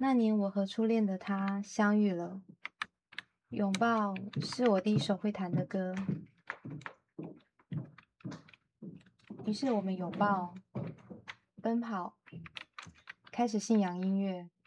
那年我和初恋的他相遇了，拥抱是我第一首会弹的歌。于是我们拥抱、奔跑，开始信仰音乐。